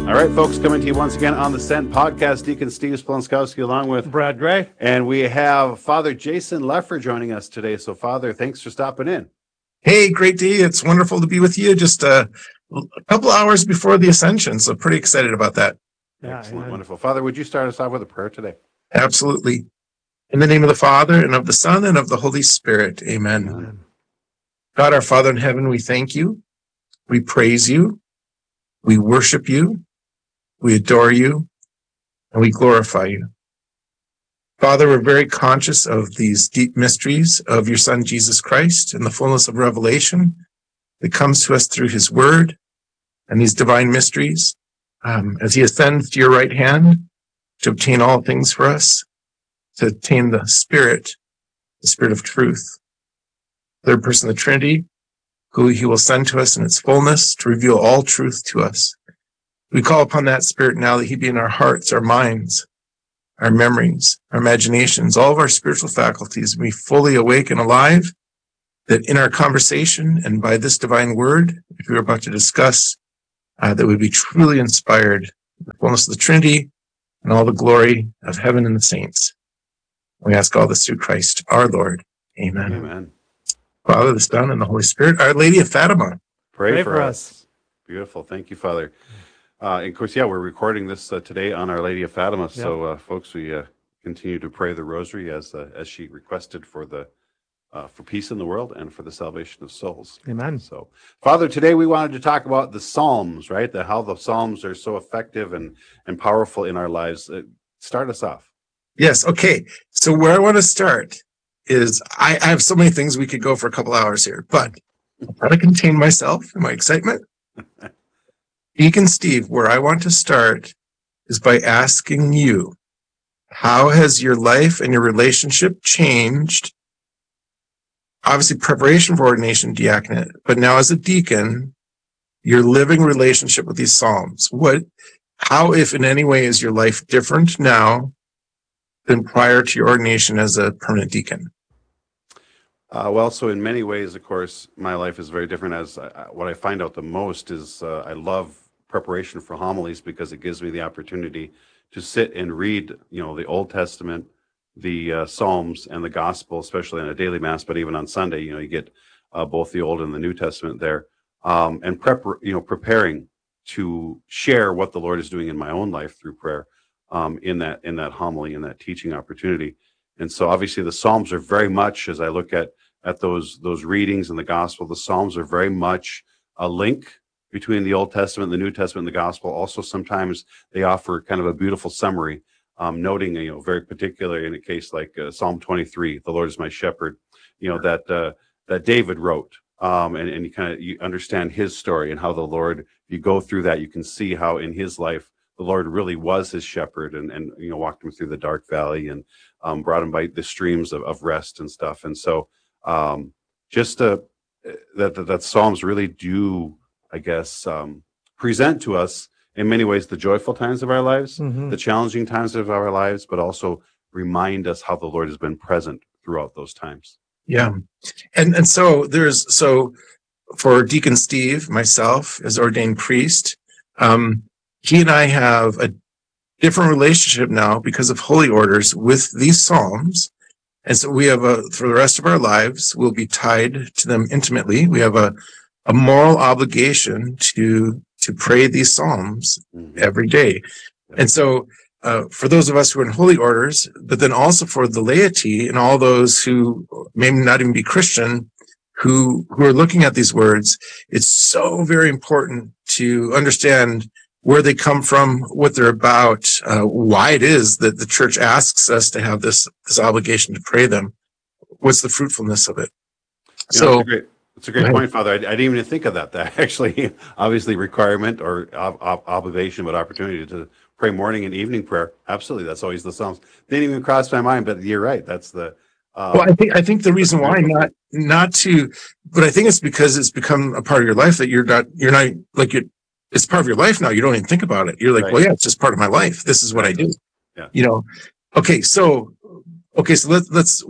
All right, folks, coming to you once again on the Sent Podcast. Deacon Steve Splonskowski along with Brad Gray. And we have Father Jason Leffer joining us today. So, Father, thanks for stopping in. Hey, great day. It's wonderful to be with you just a couple hours before the Ascension. So pretty excited about that. Yeah, excellent. Amen. Wonderful. Father, would you start us off with a prayer today? Absolutely. In the name of the Father, and of the Son, and of the Holy Spirit. Amen. Amen. God, our Father in heaven, we thank you. We praise you. We worship you. We adore you. And we glorify you. Father, we're very conscious of these deep mysteries of your Son, Jesus Christ, and the fullness of revelation that comes to us through his word and these divine mysteries. As he ascends to your right hand to obtain all things for us, to attain the Spirit of truth. Third person of the Trinity, who he will send to us in its fullness to reveal all truth to us. We call upon that Spirit now that he be in our hearts, our minds, our memories, our imaginations, all of our spiritual faculties, be fully awake and alive, that in our conversation and by this divine word, which we are about to discuss, that we be truly inspired in the fullness of the Trinity and all the glory of heaven and the saints. We ask all this through Christ, our Lord. Amen. Amen. Father, the Son, and the Holy Spirit. Our Lady of Fatima. Pray for us. Beautiful. Thank you, Father. And of course, we're recording this today on Our Lady of Fatima. Yep. So, folks, we continue to pray the Rosary as she requested for peace in the world and for the salvation of souls. Amen. So, Father, today we wanted to talk about the Psalms, right? How the Psalms are so effective and powerful in our lives. Start us off. Yes. Okay. So where I want to start is I have so many things we could go for a couple hours here, but I'll try to contain myself and my excitement. Deacon Steve, where I want to start is by asking you, how has your life and your relationship changed? Obviously, preparation for ordination, diaconate, but now as a deacon, your living relationship with these Psalms. How, if in any way, is your life different now than prior to your ordination as a permanent deacon? So in many ways, of course, my life is very different. As what I find out the most is I love preparation for homilies because it gives me the opportunity to sit and read, the Old Testament, the Psalms, and the Gospel, especially on a daily Mass, but even on Sunday, you get both the Old and the New Testament there, and preparing to share what the Lord is doing in my own life through prayer, in that homily, in that teaching opportunity. And so obviously the Psalms are very much, as I look at those readings in the Gospel, the Psalms are very much a link between the Old Testament, the New Testament, and the Gospel. Also, sometimes they offer kind of a beautiful summary, noting, very particular in a case like Psalm 23, "The Lord is my shepherd," that David wrote, and you understand his story and how the Lord. If you go through that, you can see how in his life the Lord really was his shepherd, and walked him through the dark valley and brought him by the streams of rest and stuff. And so, that Psalms really do, I guess, present to us in many ways the joyful times of our lives, the challenging times of our lives, but also remind us how the Lord has been present throughout those times. Yeah. And so for Deacon Steve, myself as ordained priest, he and I have a different relationship now because of holy orders with these Psalms. And so we have for the rest of our lives, we'll be tied to them intimately. We have a moral obligation to pray these Psalms every day. And so, for those of us who are in holy orders, but then also for the laity and all those who may not even be Christian, who are looking at these words, it's so very important to understand where they come from, what they're about, why it is that the church asks us to have this obligation to pray them. What's the fruitfulness of it? It's a great point, Father. I didn't even think of that. That actually, obviously, requirement or obligation, but opportunity to pray morning and evening prayer. Absolutely, that's always the Psalms. Didn't even cross my mind, but you're right. That's the. Well, I think the reason why not to, but I think it's because it's become a part of your life that you're not like it. It's part of your life now. You don't even think about it. You're like, right. Well, yeah, it's just part of my life. This is what I do. Yeah. Okay. So let's.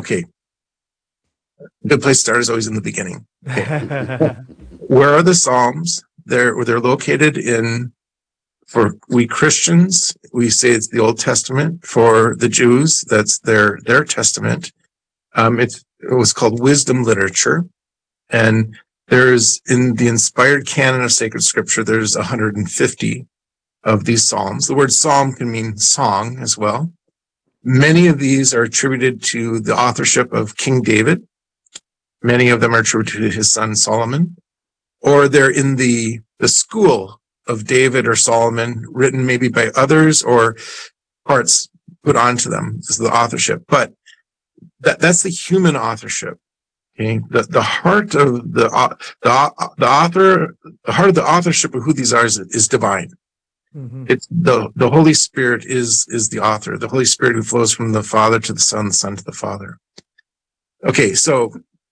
Good place to start is always in the beginning. Okay. Where are the Psalms? They're located in For we Christians, we say it's the Old Testament. For the Jews, that's their testament. It was called wisdom literature. And there's, in the inspired canon of sacred scripture, there's 150 of these psalms. The word psalm can mean song as well. Many of these are attributed to the authorship of King David. Many of them are attributed to his son Solomon, or they're in the school of David or Solomon, written maybe by others, or parts put onto them as the authorship. But that's the human authorship. Okay, the heart of the author, the heart of the authorship of who these are is divine. Mm-hmm. It's the Holy Spirit is the author, the Holy Spirit who flows from the Father to the Son to the Father. Okay, so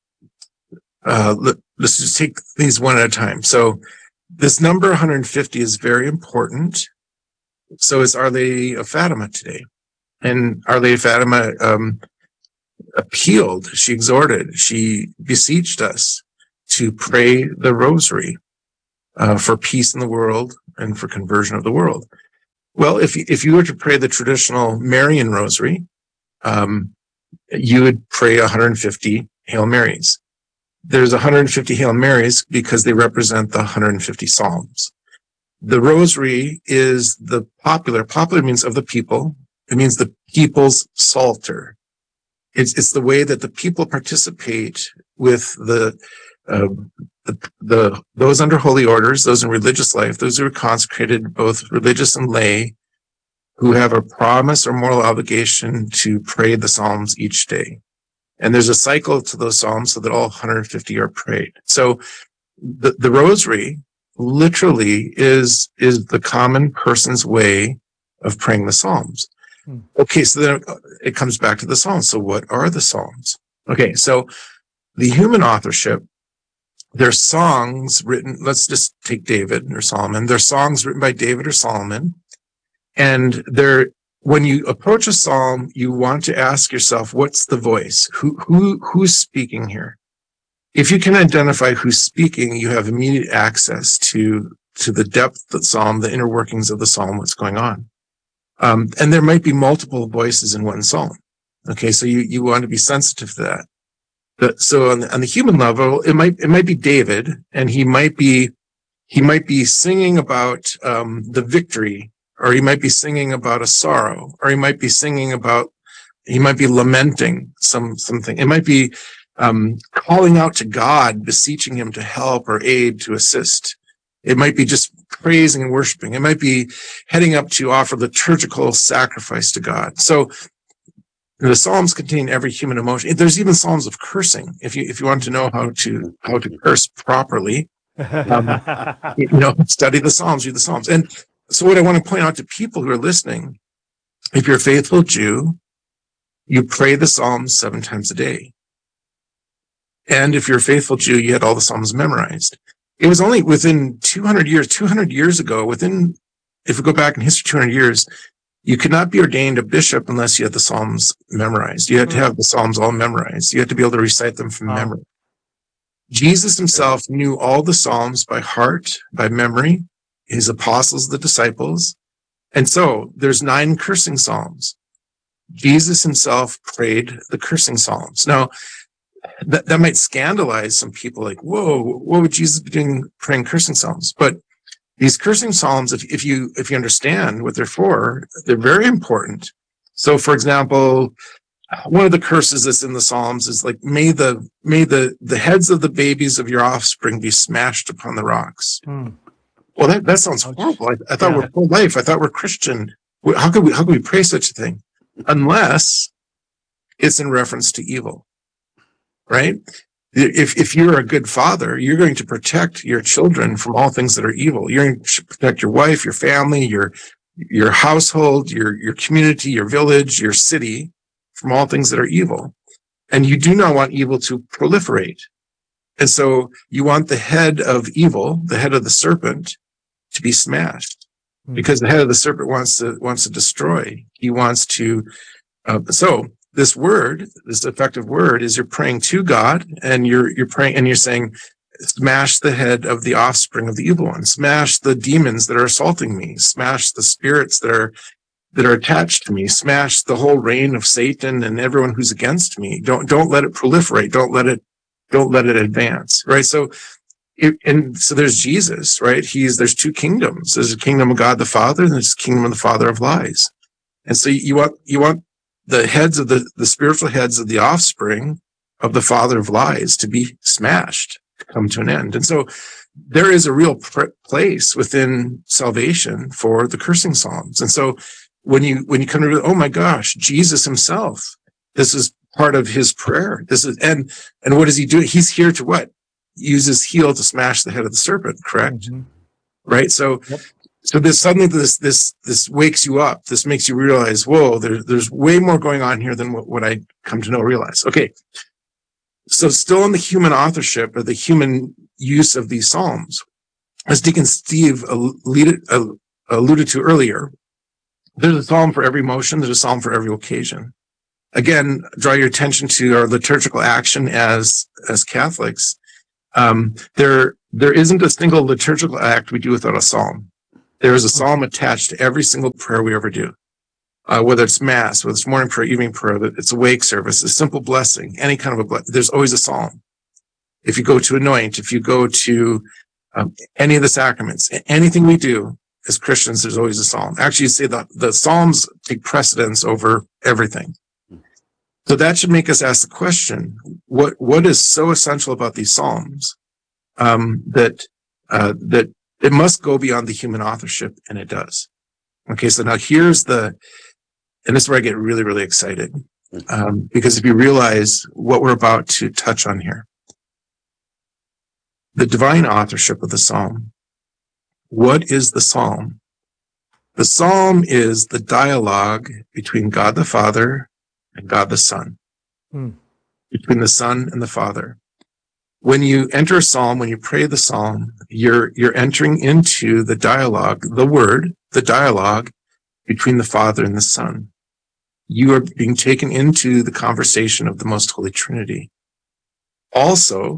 let's just take these one at a time. So this number 150 is very important. So is Our Lady of Fatima today. And Our Lady of Fatima appealed, she exhorted, she beseeched us to pray the rosary for peace in the world and for conversion of the world. Well, if you were to pray the traditional Marian rosary, you would pray 150 Hail Marys. There's 150 Hail Marys because they represent the 150 Psalms. The rosary is the popular means of the people. It means the people's psalter. It's the way that the people participate with those under holy orders, those in religious life, those who are consecrated, both religious and lay, who have a promise or moral obligation to pray the Psalms each day. And there's a cycle to those Psalms so that all 150 are prayed. So the rosary literally is the common person's way of praying the Psalms. Okay, so then it comes back to the Psalms. So what are the Psalms? Okay, so the human authorship, they're songs written, let's just take David or Solomon. They're songs written by David or Solomon. And when you approach a psalm, you want to ask yourself, what's the voice? Who's speaking here? If you can identify who's speaking, you have immediate access to the depth of the psalm, the inner workings of the psalm, what's going on. And there might be multiple voices in one psalm. Okay, so you want to be sensitive to that. So on the human level, it might be David, and he might be singing about the victory, or he might be singing about a sorrow, or he might be lamenting something. It might be calling out to God, beseeching him to help or aid, to assist. It might be just praising and worshiping. It might be heading up to offer liturgical sacrifice to God. So the Psalms contain every human emotion. There's even Psalms of cursing. If you want to know how to curse properly, study the Psalms, read the Psalms. And so what I want to point out to people who are listening, if you're a faithful Jew, you pray the Psalms 7 times a day. And if you're a faithful Jew, you had all the Psalms memorized. It was only within 200 years ago, if we go back in history 200 years, you could not be ordained a bishop unless you had the Psalms memorized. You had to have the Psalms all memorized. You had to be able to recite them from memory. Jesus himself knew all the Psalms by heart, by memory, his apostles, the disciples. And so there's 9 cursing Psalms. Jesus himself prayed the cursing Psalms. Now, that might scandalize some people, like, whoa, what would Jesus be doing praying cursing Psalms? But these cursing Psalms, if you understand what they're for, they're very important. So, for example, one of the curses that's in the Psalms is like, may the heads of the babies of your offspring be smashed upon the rocks. Well, that sounds horrible. I thought we're pro-life. I thought we're Christian. How could we pray such a thing? Unless it's in reference to evil. Right? If you're a good father, you're going to protect your children from all things that are evil. You're going to protect your wife, your family, your household, your community, your village, your city from all things that are evil. And you do not want evil to proliferate. And so you want the head of evil, the head of the serpent, to be smashed, because the head of the serpent wants to destroy. He wants to. So this effective word, is you're praying to God, and you're praying, and you're saying, smash the head of the offspring of the evil one, smash the demons that are assaulting me, smash the spirits that are attached to me, smash the whole reign of Satan and everyone who's against me. Don't let it proliferate. Don't let it advance. Right. So there's Jesus, right? There's two kingdoms. There's a kingdom of God the Father, and there's a kingdom of the father of lies. And so you want the heads of the spiritual heads of the offspring of the father of lies to be smashed, to come to an end. And so there is a real place within salvation for the cursing psalms. And so when you come to, oh my gosh, Jesus himself, this is part of his prayer. And what does he do? He's here to what? Use his heel to smash the head of the serpent, correct? Mm-hmm. Right. So, yep. So this wakes you up. This makes you realize, whoa, there's way more going on here than what I come to know, realize. Okay. So still on the human authorship or the human use of these psalms, as Deacon Steve alluded to earlier, there's a psalm for every motion. There's a psalm for every occasion. Again, draw your attention to our liturgical action as Catholics. There isn't a single liturgical act we do without a psalm. There is a psalm attached to every single prayer we ever do. Whether it's mass, whether it's morning prayer, evening prayer, it's a wake service, a simple blessing, any kind of a blessing, there's always a psalm. If you go to anoint, if you go to any of the sacraments, anything we do as Christians, there's always a psalm. Actually, you say the psalms take precedence over everything. So that should make us ask the question, what is so essential about these psalms that it must go beyond the human authorship, and it does. Okay, so now and this is where I get really, really excited, because if you realize what we're about to touch on here, the divine authorship of the psalm. What is the psalm? The psalm is the dialogue between God the Father and God the Son, between the Son and the Father. When you enter a psalm, when you pray the psalm, you're entering into the dialogue, the dialogue between the Father and the Son. You are being taken into the conversation of the Most Holy Trinity. Also,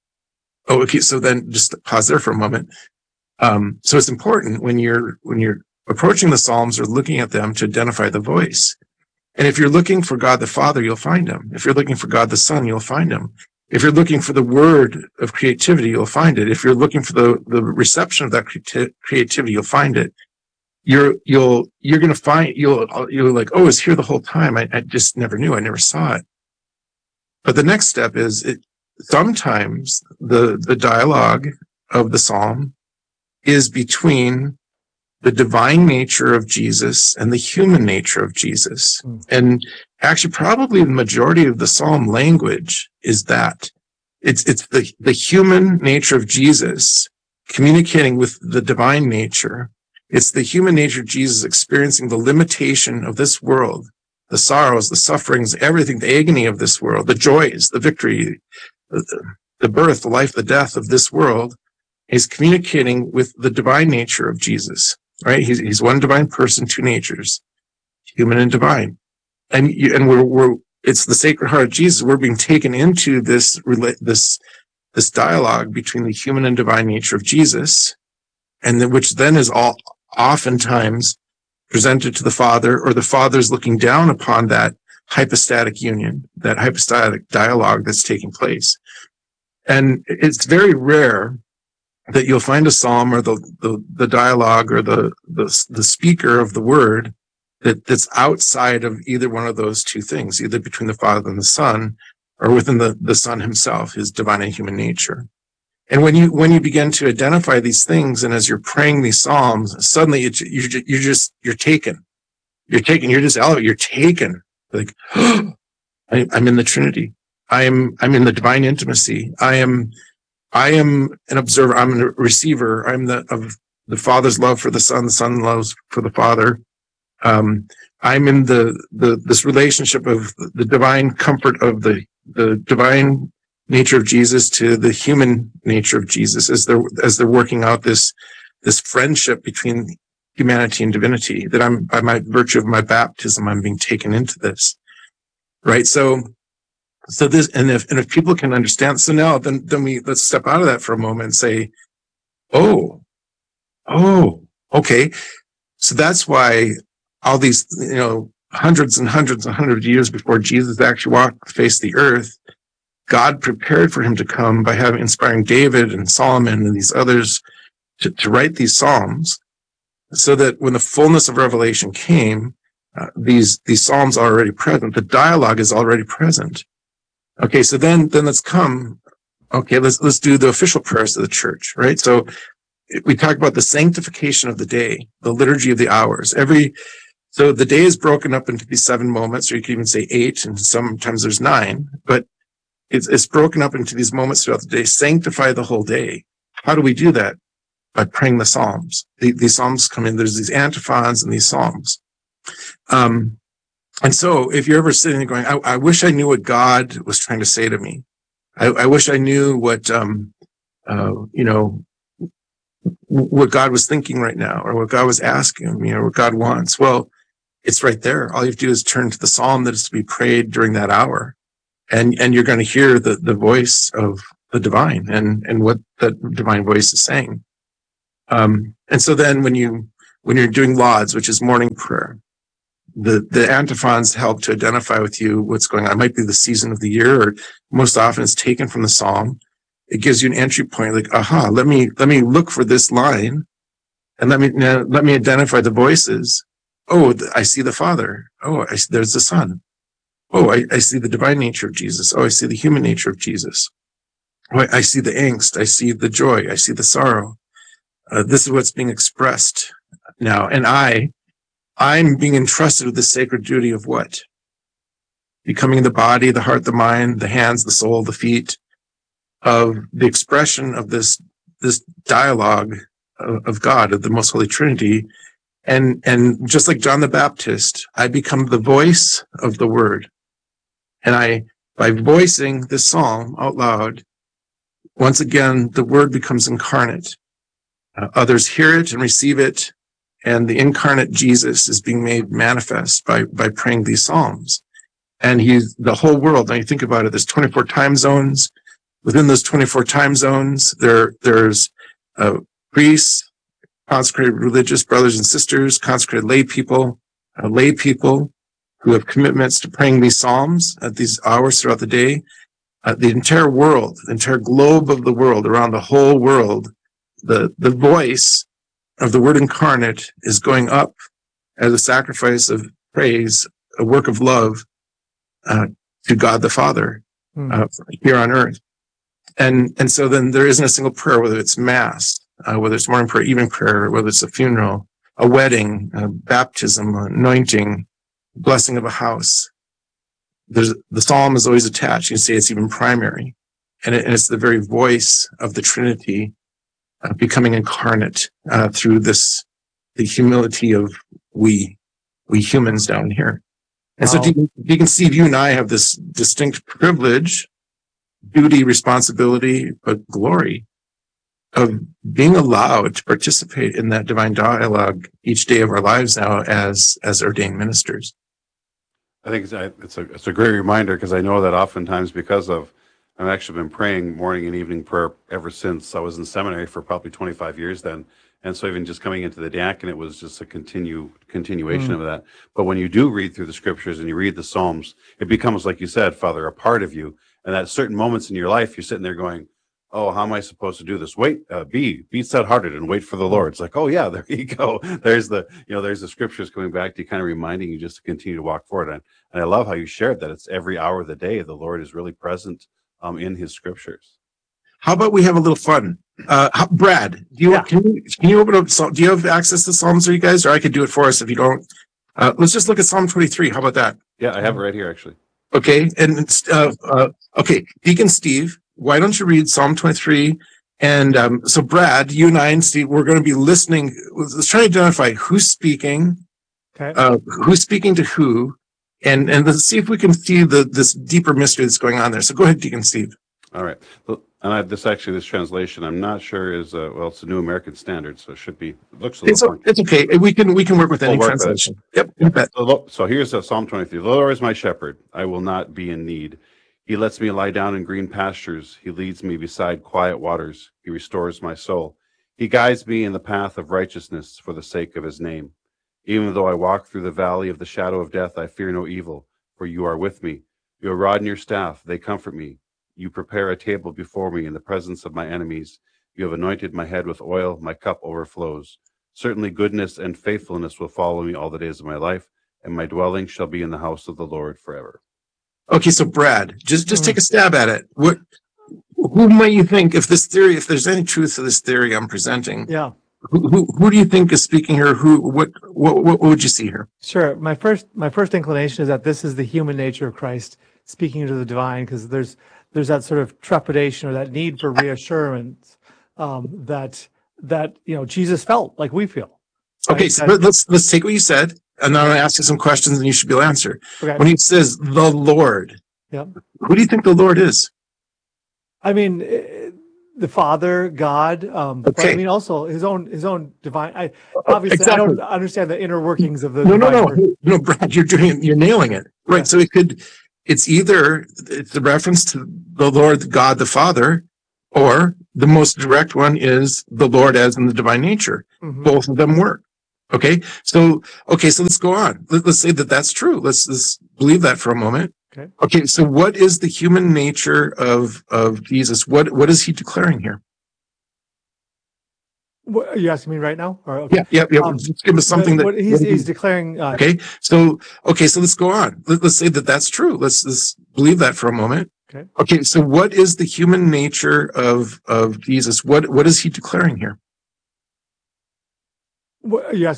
so then just pause there for a moment. So it's important when you're approaching the psalms or looking at them to identify the voice. And if you're looking for God the Father, you'll find him. If you're looking for God the Son, you'll find him. If you're looking for the word of creativity, you'll find it. If you're looking for the reception of that creativity, you'll find it. You're going to find, you're like, oh, it's here the whole time. I just never knew. I never saw it. But the next step is sometimes the dialogue of the psalm is between the divine nature of Jesus and the human nature of Jesus. And actually, probably the majority of the psalm language is that. It's the human nature of Jesus communicating with the divine nature. It's the human nature of Jesus experiencing the limitation of this world, the sorrows, the sufferings, everything, the agony of this world, the joys, the victory, the birth, the life, the death of this world. He's communicating with the divine nature of Jesus. Right? He's one divine person, two natures, human and divine. And it's the Sacred Heart of Jesus. We're being taken into this dialogue between the human and divine nature of Jesus, and which then is oftentimes presented to the Father, or the Father's looking down upon that hypostatic union, that hypostatic dialogue that's taking place. And it's very rare that you'll find a psalm or the dialogue or the speaker of the word that's outside of either one of those two things, either between the Father and the Son, or within the Son himself, his divine and human nature. And when you begin to identify these things, and as you're praying these psalms, suddenly you're taken. You're taken. Like, oh, I'm in the Trinity. I'm in the divine intimacy. I am an observer. I'm a receiver. I'm of the Father's love for the Son loves for the Father. I'm in this relationship of the divine comfort of the divine nature of Jesus to the human nature of Jesus as they're working out this friendship between humanity and divinity, that I'm, by my virtue of my baptism, I'm being taken into this. Right? So So this, and if people can understand, so now then let's step out of that for a moment and say, oh, okay. So that's why all these, hundreds and hundreds and hundreds of years before Jesus actually walked the face of the earth, God prepared for him to come by inspiring David and Solomon and these others to write these Psalms, so that when the fullness of revelation came, these Psalms are already present. The dialogue is already present. Okay, so then let's come. Okay, let's do the official prayers of the church, right? So we talk about the sanctification of the day, the liturgy of the hours. So the day is broken up into these 7 moments, or you can even say 8, and sometimes there's 9, but it's broken up into these moments throughout the day. Sanctify the whole day. How do we do that? By praying the Psalms. These Psalms come in, there's these antiphons and these Psalms. And so if you're ever sitting there going, I wish I knew what God was trying to say to me. I wish I knew what God was thinking right now, or what God was asking me, or what God wants. Well, it's right there. All you have to do is turn to the Psalm that is to be prayed during that hour. And you're going to hear the voice of the divine and what the divine voice is saying. And so then when you're doing lauds, which is morning prayer, the antiphons help to identify with you what's going on. It might be the season of the year, or most often it's taken from the Psalm. It gives you an entry point, like, aha, let me look for this line, and let me identify the voices. Oh, I see the Father. Oh, there's the Son. Oh, I see the divine nature of Jesus. Oh, I see the human nature of Jesus. Oh, I see the angst. I see the joy. I see the sorrow. This is what's being expressed now. And I'm being entrusted with the sacred duty of what? Becoming the body, the heart, the mind, the hands, the soul, the feet, of the expression of this dialogue of God, of the Most Holy Trinity. And just like John the Baptist, I become the voice of the Word. And by voicing this psalm out loud, once again, the Word becomes incarnate. Others hear it and receive it, and the incarnate Jesus is being made manifest by praying these psalms. And he's the whole world. Now you think about it, there's 24 time zones. Within those 24 time zones, there's priests, consecrated religious brothers and sisters, consecrated lay people who have commitments to praying these psalms at these hours throughout the day. The entire world, the entire globe of the world, around the whole world, the voice of the Word incarnate is going up as a sacrifice of praise, a work of love to God the Father here on earth. And so then there isn't a single prayer, whether it's Mass, whether it's morning prayer, evening prayer, whether it's a funeral, a wedding, a baptism, anointing, blessing of a house. The psalm is always attached. You can say it's even primary. And it's the very voice of the Trinity becoming incarnate through the humility of we humans down here. And so Deacon Steve, you and I have this distinct privilege, duty, responsibility, but glory of being allowed to participate in that divine dialogue each day of our lives now as ordained ministers. I think it's a great reminder, because I know that oftentimes, because of, I've actually been praying morning and evening prayer ever since I was in seminary for probably 25 years then. And so even just coming into the diaconate was just a continuation of that. But when you do read through the scriptures and you read the Psalms, it becomes, like you said, Father, a part of you. And at certain moments in your life, you're sitting there going, oh, how am I supposed to do this? Wait, be set-hearted and wait for the Lord. It's like, oh yeah, there you go. There's the scriptures coming back to you, kind of reminding you just to continue to walk forward. And I love how you shared that it's every hour of the day the Lord is really present in His scriptures. How about we have a little fun? Brad, can you open up? Do you have access to Psalms, or you guys, or I could do it for us if you don't? Let's just look at Psalm 23. How about that? Yeah, I have it right here actually. Okay, and okay, Deacon Steve, why don't you read Psalm 23? And so Brad, you and I and Steve, we're going to be listening. Let's try to identify who's speaking, who's speaking to who, and let's see if we can see this deeper mystery that's going on there. So go ahead, Deacon Steve. All right. And this translation, I'm not sure is it's a New American Standard, so it should be. It looks a little. It's okay. We can work with any translation. Yep. So here's Psalm 23. The Lord is my shepherd; I will not be in need. He lets me lie down in green pastures. He leads me beside quiet waters. He restores my soul. He guides me in the path of righteousness for the sake of his name. Even though I walk through the valley of the shadow of death, I fear no evil, for you are with me. Your rod and your staff, they comfort me. You prepare a table before me in the presence of my enemies. You have anointed my head with oil. My cup overflows. Certainly goodness and faithfulness will follow me all the days of my life, and my dwelling shall be in the house of the Lord forever. Okay, so Brad, just take a stab at it. Who might you think, if there's any truth to this theory I'm presenting? Yeah. Who do you think is speaking here? What would you see here? Sure. My first inclination is that this is the human nature of Christ speaking to the divine, because there's that sort of trepidation or that need for reassurance that Jesus felt like we feel. Right? Okay, so let's take what you said, and I'm going to ask you some questions, and you should be able to answer. Okay. When he says the Lord, yeah, who do you think the Lord is? I mean, the Father, God. But I mean, also his own divine. Obviously, exactly. I don't understand the inner workings of the. No, Brad, you're nailing it. Right. Yeah. So it's the reference to the Lord, God, the Father, or the most direct one is the Lord as in the divine nature. Mm-hmm. Both of them work. Okay. So let's go on. Let's say that that's true. Let's believe that for a moment. Okay. So what is the human nature of Jesus? What is he declaring here? What, are you asking me right now? Or, okay. Yeah. Just give us something he's declaring. Okay. So let's go on. Let's say that that's true. Let's believe that for a moment. Okay. So what is the human nature of Jesus? What is he declaring here? What, are you asking